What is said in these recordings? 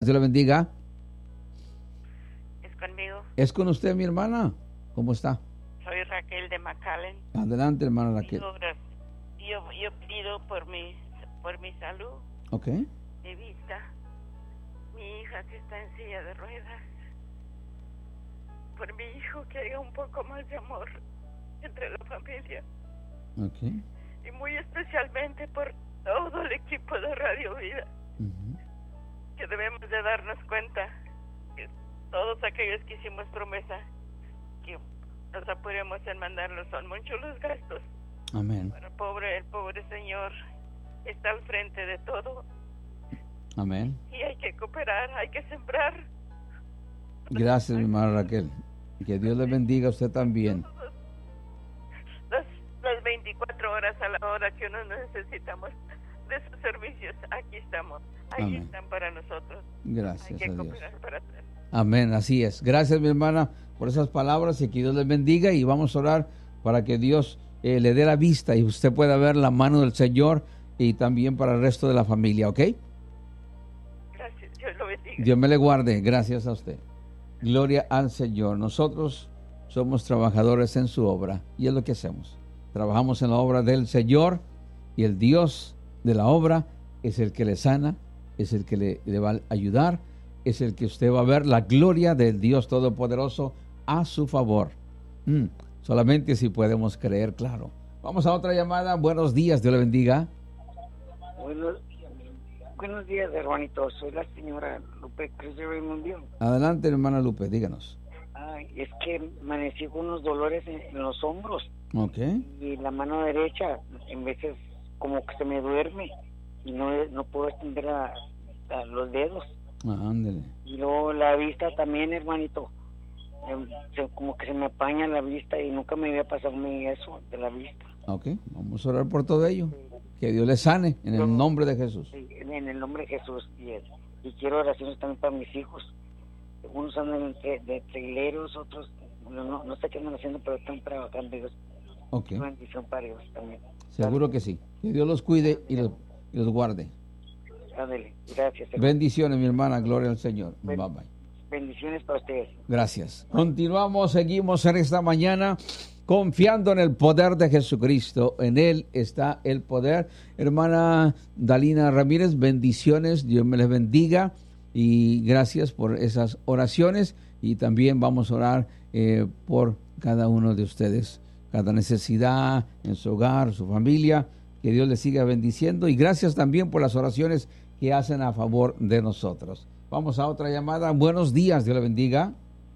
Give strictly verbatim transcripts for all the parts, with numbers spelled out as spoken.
Dios la bendiga. ¿Es conmigo? Es con usted, mi hermana. ¿Cómo está? Soy Raquel de McAllen. Adelante, hermana Raquel. Pido ora- Yo, yo pido por mi, por mi salud, Ok. mi vista, mi hija que está en silla de ruedas, por mi hijo que haya un poco más de amor entre la familia Ok. y muy especialmente por todo el equipo de Radio Vida, Ujú. que debemos de darnos cuenta que todos aquellos que hicimos promesa que nos apuremos en mandarlos, son muchos los gastos. Amén. Pero pobre, el pobre señor está al frente de todo Amén. y hay que cooperar, hay que sembrar. Gracias, mi hermana Raquel. Que Dios le bendiga a usted también. Las, las veinticuatro horas a la hora que uno necesitamos de sus servicios, aquí estamos, ahí Amén. están para nosotros. Gracias Hay que a Dios. cooperar para hacer. Amén, así es. Gracias, mi hermana, por esas palabras y que Dios les bendiga y vamos a orar para que Dios eh, le dé la vista y usted pueda ver la mano del Señor y también para el resto de la familia, ¿ok? Gracias, Dios lo bendiga. Dios me le guarde, gracias a usted. Gloria al Señor. Nosotros somos trabajadores en su obra y es lo que hacemos. Trabajamos en la obra del Señor y el Dios de la obra es el que le sana, es el que le, le va a ayudar, es el que usted va a ver la gloria del Dios Todopoderoso a su favor. Mm, solamente si podemos creer, claro. Vamos a otra llamada. Buenos días, Dios le bendiga. Buenos, buenos días, hermanito. Soy la señora Lupe Cruz de Raimundio. Adelante, hermana Lupe, díganos. Ay, es que amanecí con unos dolores en, en los hombros Ok. y la mano derecha, en veces como que se me duerme y no, no puedo extender a, a los dedos. Ah, ándele. Y luego la vista también, hermanito. Em, se- como que se me apaña la vista y nunca me había pasado a mí eso de la vista. Ok, vamos a orar por todo ello. Que Dios le sane en el nombre de Jesús. Sí, en el nombre de Jesús. Y, es- y quiero oraciones también para mis hijos. Unos andan entre, de traileros, otros no, no, no sé qué andan haciendo, pero están trabajando. Dios, Ok, bendición para ellos también. seguro que sí. Que Dios los cuide y los, y los guarde. Ándale, gracias. hermano. Bendiciones, mi hermana. Gloria al Señor. Bye Ben- bye. Bendiciones para ustedes. Gracias. Continuamos, seguimos en esta mañana confiando en el poder de Jesucristo. En Él está el poder. Hermana Dalina Ramírez, bendiciones. Dios me les bendiga. Y gracias por esas oraciones. Y también vamos a orar eh, por cada uno de ustedes. Cada necesidad en su hogar, su familia. Que Dios les siga bendiciendo. Y gracias también por las oraciones que hacen a favor de nosotros. Vamos a otra llamada. Buenos días, Dios le bendiga.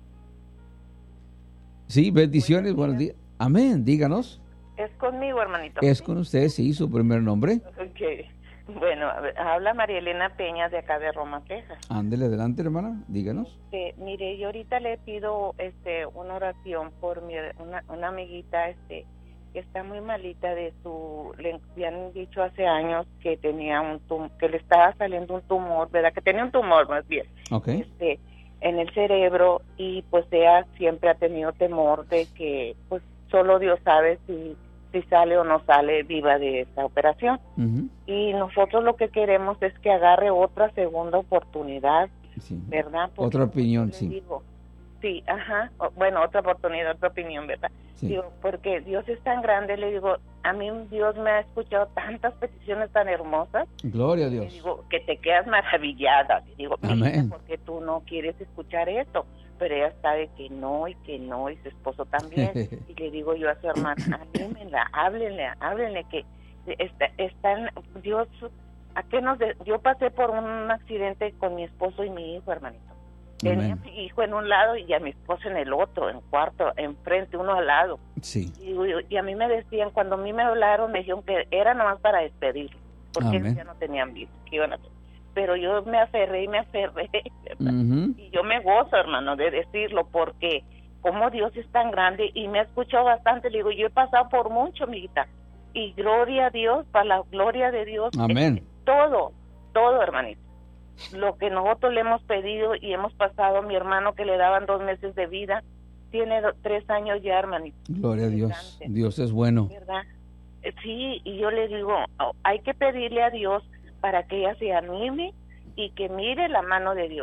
Sí, bendiciones, buenos días. Amén, díganos. Es conmigo, hermanito. Es con usted, sí, su primer nombre. Ok. Bueno, a ver, habla María Elena Peña de acá de Roma, Texas. Ándele adelante, hermana, díganos. Este, mire, yo ahorita le pido este una oración por mi una, una amiguita este que está muy malita de su, le habían dicho hace años que tenía un tum, que le estaba saliendo un tumor, ¿verdad? Que tenía un tumor más bien. Ok. Este en el cerebro y pues ella siempre ha tenido temor de que pues solo Dios sabe si si sale o no sale viva de esta operación. Uh-huh. Y nosotros lo que queremos es que agarre otra segunda oportunidad, Sí. ¿verdad? Porque Otra opinión, yo le sí. digo, sí, ajá, o- bueno, otra oportunidad, otra opinión, ¿verdad? Sí. Digo, porque Dios es tan grande, le digo, a mí Dios me ha escuchado tantas peticiones tan hermosas, Gloria a le Dios. digo, que te quedas maravillada, le digo, Amén. mira, porque tú no quieres escuchar esto, pero ella sabe que no y que no, y su esposo también, y le digo yo a su hermana, anímenla, háblenle, háblenle que está, están, Dios, ¿a qué nos de- yo pasé por un accidente con mi esposo y mi hijo, hermanito. Tenía a Amén. mi hijo en un lado y a mi esposo en el otro, en cuarto, enfrente, uno al lado. Sí. Y, digo yo- y a mí me decían, cuando a mí me hablaron, me dijeron que era nomás para despedirlo, porque Amén. ellos ya no tenían vida, que iban a hacer. Pero yo me aferré y me aferré, ¿verdad? Uh-huh. Y yo me gozo, hermano, de decirlo, porque como Dios es tan grande y me ha escuchado bastante, le digo, yo he pasado por mucho, amiguita, y gloria a Dios, para la gloria de Dios, Amén. es todo, todo, hermanito. Lo que nosotros le hemos pedido y hemos pasado a mi hermano que le daban dos meses de vida, tiene do- tres años ya, hermanito. Gloria a Dios. Adelante. Dios es bueno. ¿Verdad? Eh, Sí, y yo le digo, oh, hay que pedirle a Dios para que ella se anime y que mire la mano de Dios.